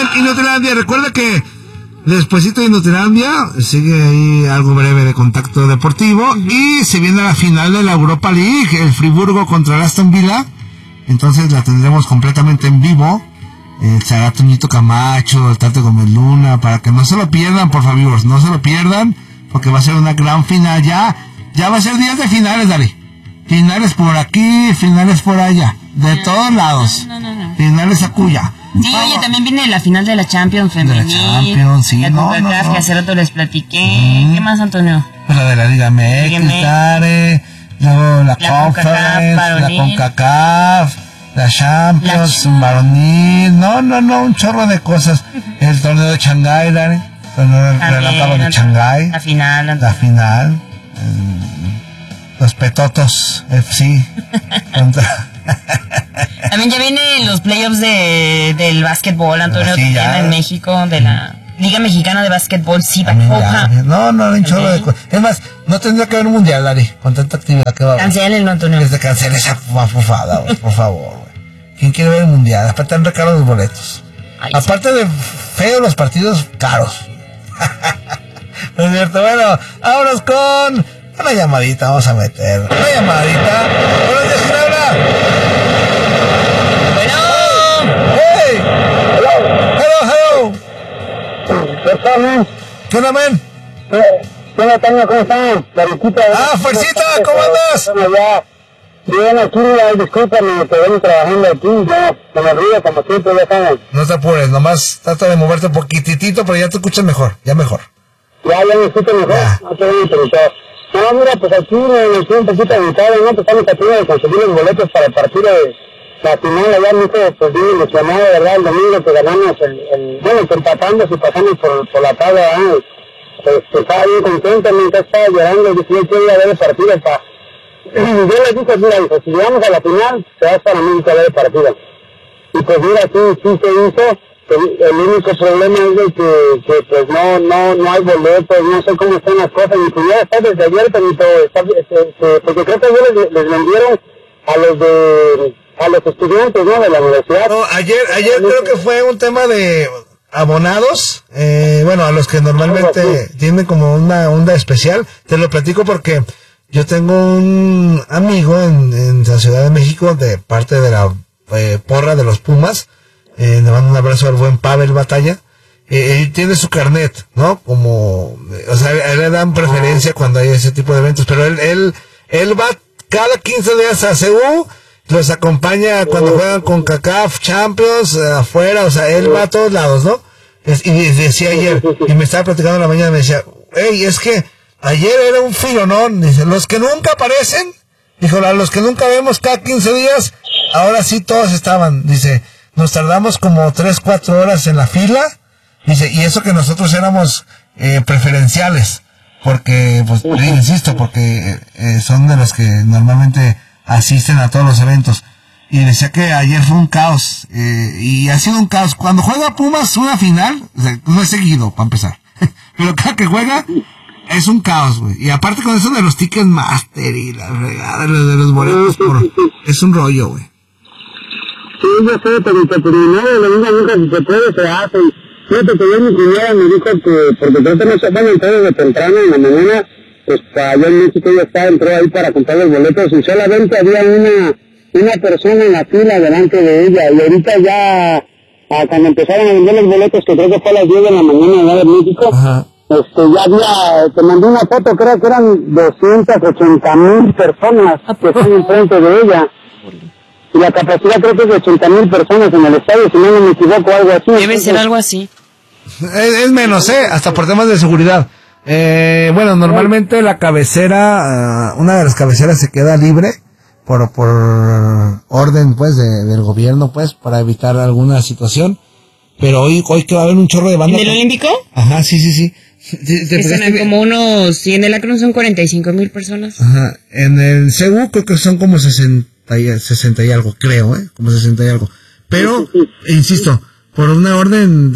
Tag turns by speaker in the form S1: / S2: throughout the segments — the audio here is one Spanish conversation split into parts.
S1: en Inutilandia. Recuerda que despuesito de Inutilandia sigue ahí algo breve de Contacto Deportivo y se viene la final de la Europa League, el Friburgo contra el Aston Villa. Entonces la tendremos completamente en vivo. Será Toñito Camacho, el Tate Gómez Luna, para que no se lo pierdan, por favor, no se lo pierdan, porque va a ser una gran final. Ya va a ser días de finales, Dari. Finales por aquí, finales por allá, de todos lados.
S2: No.
S1: Finales a Cuya.
S2: Sí, oye, también viene la final de la Champions femenil.
S1: De la Champions, sí,
S2: no. Que hace rato les platiqué. ¿Qué más, Antonio?
S1: Pues la de la Liga MX, Tare, luego la Conference, la CONCACAF, la Champions, un varonil, no, un chorro de cosas. El torneo de Shanghái, Dani, el torneo de Shanghái.
S2: La final.
S1: Los Petotos FC contra...
S2: También ya vienen los playoffs del básquetbol, Antonio, que ya en México, de la Liga Mexicana de Básquetbol,
S1: No, un chorro de cosas. Es más, no tendría que haber un mundial, Lari, con tanta actividad que va a haber.
S2: Cancelen, Antonio.
S1: Que se cancele esa mafufada, güey, por favor, güey. ¿Quién quiere ver el mundial? Aparte están re caros los boletos. Aparte de feos los partidos, caros. No es cierto, bueno, vámonos con una llamadita, vamos a meter. Una llamadita. Buenos días, ¿quién habla? ¡Hey! ¡Hello! ¿Qué onda, men?
S3: Hola, Tania, ¿cómo están?
S1: Fuercita, ¿cómo andas?
S3: Bien, aquí, discúlpame, que vengo trabajando aquí, ya, con el ruido, como siempre, ya saben.
S1: No te apures, nomás trata de moverte un poquitito, pero ya te escuchas mejor, ya mejor.
S3: Ya me escucho mejor, no te voy a interesar. No, mira, pues aquí me estoy un poquito agitado, ¿no? Pues estamos tratando de conseguir los boletos para el partido de la final, allá, mi hijo, pues bien emocionado, ¿verdad? El domingo que ganamos, bueno, que empatamos y pasamos por la tabla, ¿verdad? Pues estaba bien contento, mientras estaba llorando, y dije, yo quiero ir a ver el partido, yo les dije, mira, hijo, si llegamos a la final, te vas para México a ver el partido. Y pues mira, sí se hizo. El único problema es de que pues no hay boletos, no sé cómo están las cosas. Mi cuñada está desde ayer, porque creo que ayer les vendieron a los estudiantes, ¿no? De la universidad.
S1: No, ayer creo que fue un tema de abonados, bueno, a los que normalmente tienen como una onda especial. Te lo platico porque yo tengo un amigo en la Ciudad de México de parte de la porra de los Pumas. Le mando un abrazo al buen Pavel Batalla. Él tiene su carnet, ¿no? Como, o sea, a él le dan preferencia cuando hay ese tipo de eventos, pero él va cada 15 días a CU, los acompaña cuando juegan con CONCACAF Champions, afuera, o sea, él va a todos lados, ¿no? Y decía ayer, y me estaba platicando en la mañana, me decía, hey, es que ayer era un filonón, dice, los que nunca aparecen, dijo, los que nunca vemos cada 15 días, ahora sí todos estaban, dice, nos tardamos como 3-4 horas en la fila, dice, y eso que nosotros éramos preferenciales, porque, pues, insisto, porque son de los que normalmente asisten a todos los eventos. Y decía que ayer fue un caos, y ha sido un caos. Cuando juega Pumas una final, o sea, no es seguido, para empezar, pero cada que juega es un caos, güey. Y aparte con eso de los tickets master y la regada de los boletos, es un rollo, güey.
S3: Sí, yo sé, pero la misma nunca si se puede, se hace. Fíjate que yo mi cuñada me dijo que, porque creo que no se van a entrar desde temprano en la mañana, pues allá en México ya entró ahí para comprar los boletos y solamente había una persona en la fila delante de ella, y ahorita ya, cuando empezaron a vender los boletos, que creo que fue a las 10 de la mañana allá de México, ya había, te mandé una foto, creo que eran 280,000 personas que están enfrente de ella. Y la capacidad creo que es de 80,000 personas en el estadio, si no me equivoco, algo así.
S2: Debe ser algo así.
S1: Es menos, hasta por temas de seguridad. Bueno, normalmente la cabecera, una de las cabeceras se queda libre por orden, pues, del gobierno, pues, para evitar alguna situación. Pero hoy que va a haber un chorro de banda.
S2: ¿En el Olímpico?
S1: Ajá, sí.
S2: Son como unos, y en el Akron son 45,000 personas.
S1: Ajá, en el CU creo que son como 60 y algo, creo, como 60 y algo. Pero, insisto, por una orden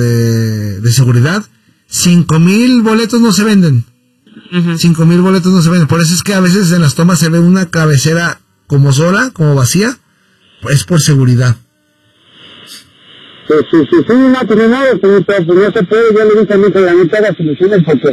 S1: de seguridad, 5,000 boletos no se venden. 5,000 boletos no se venden. Por eso es que a veces en las tomas se ve una cabecera como sola, como vacía. Es por seguridad.
S3: sí, no, pero no, pues no se puede, yo le dije a mi hijo, la neta, las soluciones, porque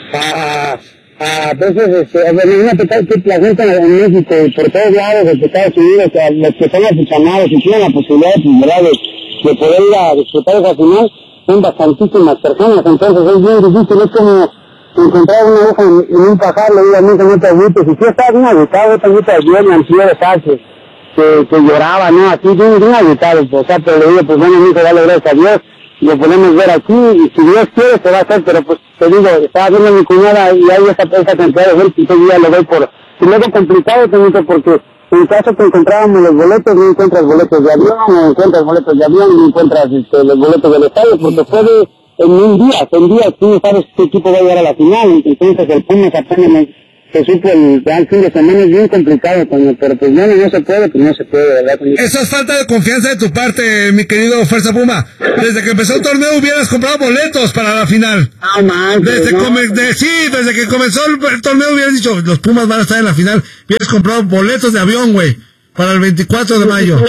S3: a veces, bueno, imagínate que la gente en México, por todos lados, de Estados Unidos, los que están aficionados y tienen la posibilidad, pues, ¿verdad?, de poder ir a disfrutar esa final, son bastantísimas personas, entonces es bien difícil, es como encontrar una hoja en un pajar, le digo a mi hijo, no te agüites, y si yo estaba bien agüitado, también te ayer, me ansiedad de saque, que lloraba, ¿no? Así, bien agüitado, o sea, pero le digo, pues bueno, mi hijo, dale gracias a Dios, lo podemos ver aquí, y si Dios quiere, se va a hacer, pero pues, te digo, estaba viendo a mi cuñada, y hay esa cantidad de gente, y ese día lo doy por, y luego complicado, también, porque en caso que encontrábamos los boletos, no encuentras boletos de avión, no encuentras boletos de avión, no encuentras los boletos del estadio, porque puede, en un día, tú no sabes qué equipo va a llegar a la final, entonces el Pumas apenas se supo el fin de semana, es bien complicado, pero pues bueno, no se puede, ¿verdad?
S1: Eso es falta de confianza de tu parte, mi querido Fuerza Puma. Desde que empezó el torneo hubieras comprado boletos para la final.
S3: Ah, man.
S1: Desde que comenzó el torneo hubieras dicho, los Pumas van a estar en la final. Hubieras comprado boletos de avión, güey, para el 24 de mayo.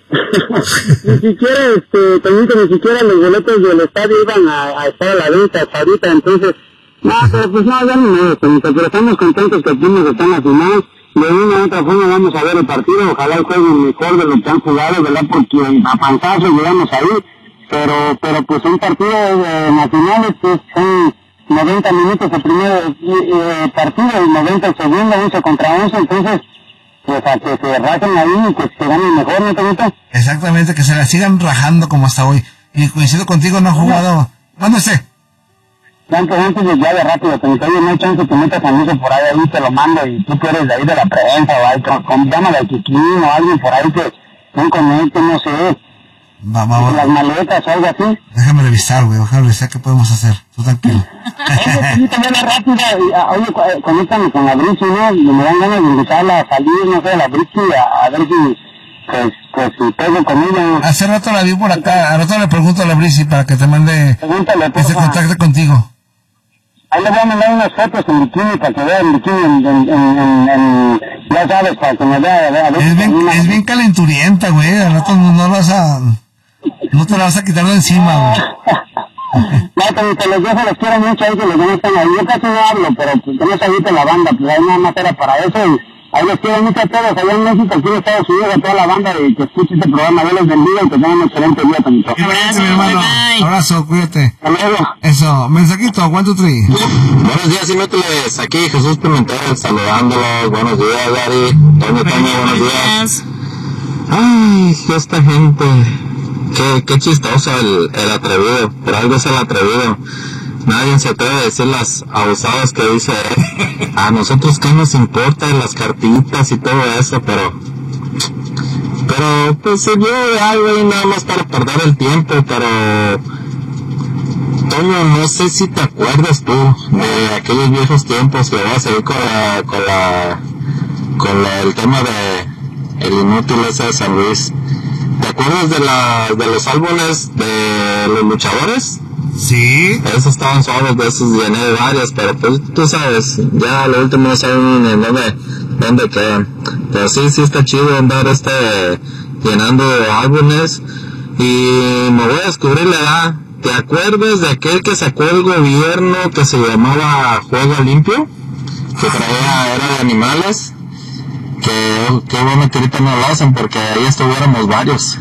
S3: Ni siquiera, ni siquiera los boletos del estadio iban a estar a la venta hasta ahorita, entonces, no, pero pues no, ya no, pero estamos contentos que el Pumas está en la final, de una u otra forma vamos a ver el partido, ojalá jueguen mejor de lo que han jugado, ¿verdad? Porque a panzazos llegamos ahí, pero pues un partido nacional pues son 90 minutos el primer partido, y 90 el segundo, 11 contra 11, entonces, pues a que se rajen ahí y pues que ganen mejor, ¿no te gusta?
S1: Exactamente, que se la sigan rajando como hasta hoy. Y coincido contigo, no ha jugado. ¿Cuándo esté?
S3: Antes de ya de rápido, que no hay chance que metas a Lucio por ahí te lo mando, y tú que eres de ahí de la prensa, o ahí, llámale al Kikín, o alguien por ahí que un conecte, no sé.
S1: Vamos.
S3: Las maletas o algo así.
S1: Déjame revisar, güey, qué podemos hacer. Tú tranquilo.
S3: Sí, también es rápida. Oye, conéctame con la Brici, ¿no? Y me dan ganas de invitarla a salir, no sé, a la Brici, a ver si, pues, si pego con ella.
S1: Hace rato la vi por acá, a rato le pregunto a la Brici para que te mande, que se contacte contigo.
S3: Ahí le voy a mandar unas fotos en bikini para que vea en bikini, ya sabes, para que me vea.
S1: Es bien calenturienta, güey, al rato no te la vas a quitar de encima, güey.
S3: No, te los dejo, los quiero mucho, ahí que los demás están ahí. Yo casi no hablo, pero pues que no se agite la banda, pues ahí nada más era para eso, y ahí los quiero mucho a todos, allá en México, aquí en Estados Unidos, a toda la banda de que escuche este programa. Dios les bendiga y que tengan un excelente día, Tonito.
S1: Abrazo, mi hermano. Abrazo, cuídate.
S3: Hasta luego.
S1: Eso, mensajito, 1, 2, 3.
S4: Buenos días, inútiles. Aquí Jesús Pimentel saludándolos. Buenos días, Gary. Toño, buenos días. Ay, esta gente. Qué chistoso el atrevido. Por algo es el atrevido. Nadie se atreve a decir las abusadas que dice. A nosotros qué nos importa las cartitas y todo eso, pero pues se dio de algo y nada más para perder el tiempo. Pero Toño, no sé si te acuerdas tú de aquellos viejos tiempos, que voy a seguir con el tema de el inútil ese de San Luis. ¿Te acuerdas de los álbumes de los luchadores?
S1: Sí.
S4: Esos estaban suaves, de esos llené de varias, pero pues tú sabes, ya lo último no saben en dónde quedan. Pero sí está chido andar llenando álbumes. Y me voy a descubrir la edad. ¿Te acuerdas de aquel que sacó el gobierno que se llamaba Juego Limpio? Que era de animales. Qué bueno que ahorita no lo hacen, porque ahí estuviéramos varios.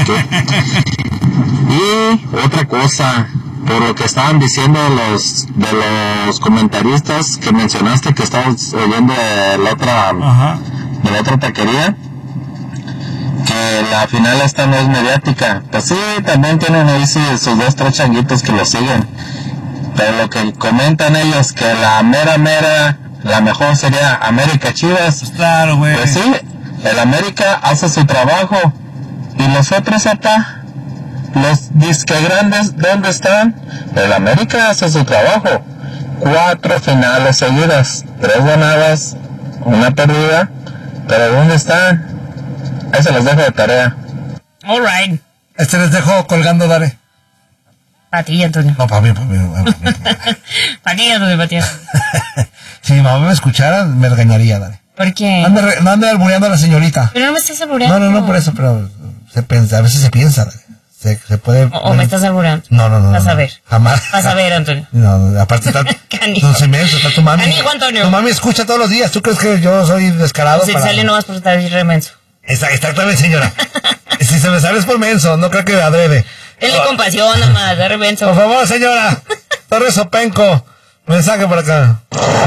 S4: Y otra cosa, por lo que estaban diciendo de los comentaristas que mencionaste, que estabas oyendo de la otra taquería, que la final esta no es mediática. Pues sí, también tienen ahí sus 2, 3 changuitos que lo siguen, pero lo que comentan ellos, que la mera la mejor sería América Chivas.
S1: Claro, güey.
S4: Pues sí, el América hace su trabajo, y los otros acá, los disque grandes, ¿dónde están? El América hace su trabajo. 4 finales seguidas, 3 ganadas, 1 perdida, pero ¿dónde están? Ahí se los dejo de tarea.
S2: All right.
S1: Les dejo colgando, dale.
S2: Para ti, Antonio.
S1: No, para mí.
S2: Para ti, Antonio.
S1: Si mi mamá me escuchara, me regañaría, dale.
S2: ¿Por qué?
S1: No ande albureando a la señorita.
S2: Pero no me estás albureando.
S1: No, por eso, pero a veces se piensa, dale. Se puede...
S2: ¿O me estás alburando?
S1: No.
S2: Vas a ver.
S1: Jamás.
S2: Vas a ver, Antonio.
S1: No, aparte está... Entonces, inmenso, está tu mami.
S2: Canijo, Antonio.
S1: Tu mami escucha todos los días. ¿Tú crees que yo soy descarado?
S2: Si sale no vas por estar remenso.
S1: Exactamente, señora. Si se me sale es por menso, no creo que adrede.
S2: Denle compasión nomás, de remenso.
S1: Por favor, señora. Torres Openco. Mensaje por acá.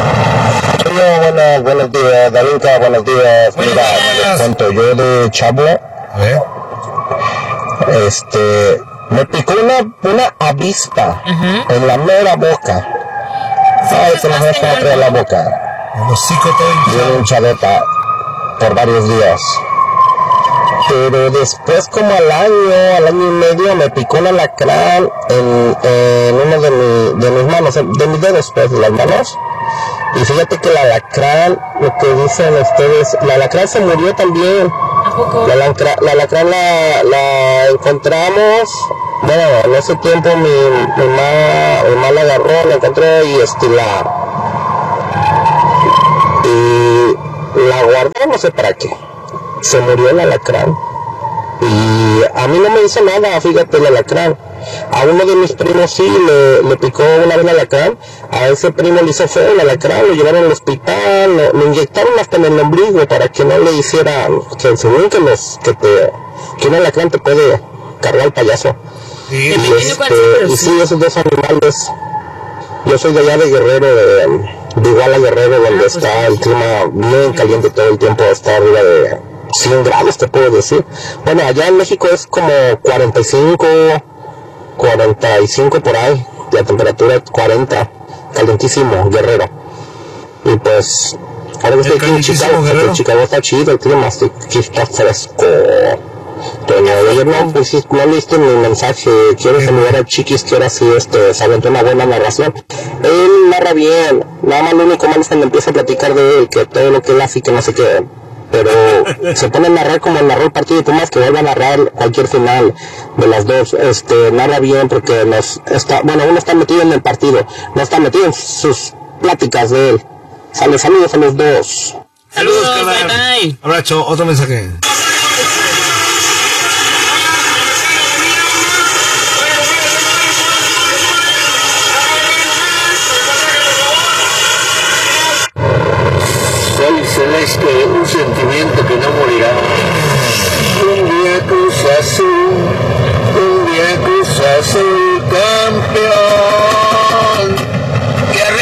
S3: Buenos días, Dalinka, buenos días. Mira, les cuento, yo de chavo,
S1: A ver.
S3: me picó una avispa en la mera boca. Ay, se me fue para la boca.
S1: El hocico todo
S3: Bien hinchadota por varios días. Pero después, como al año y medio, me picó un alacrán en uno de mis manos, de mis dedos, pues, de las manos. Y fíjate que el alacrán, lo que dicen ustedes, el alacrán se murió también.
S2: ¿A poco?
S3: La alacrán la encontramos, bueno, en ese tiempo mi mamá la agarró, la encontró y la guardó, no sé para qué. Se murió el alacrán. Y a mí no me hizo nada, fíjate, el alacrán. A uno de mis primos sí le picó una vez el alacrán. A ese primo le hizo feo el alacrán, lo llevaron al hospital, lo inyectaron hasta en el ombligo para que no le hiciera, que según que un alacrán te puede cargar el payaso.
S1: Sí,
S3: Y sí, esos dos animales. Yo soy de allá de Guerrero, de Iguala, Guerrero, donde está el clima bien caliente todo el tiempo, está arriba de 100 grados, te puedo decir. Bueno, allá en México es como 45 por ahí, la temperatura 40, calentísimo, Guerrero. Y pues, ahora que estoy aquí en Chicago está chido el clima, aquí está fresco. Pero ayer no leíste mi mensaje, quiero saludar al Chiquis que ahora sí se aventó una buena narración. Él narra bien, nada más lo único malo es cuando empieza a platicar de él, que todo lo que él hace y que no sé qué. Pero se pone a narrar como narró el partido de Pumas, que vuelve a narrar cualquier final de las dos. Narra bien porque uno está metido en el partido, no está metido en sus pláticas de él. Saludos a los dos.
S2: Saludos, carnal.
S1: Abrazo, otro mensaje.
S3: Sol celeste, un sentimiento que no morirá. Un día Cruz Azul campeón.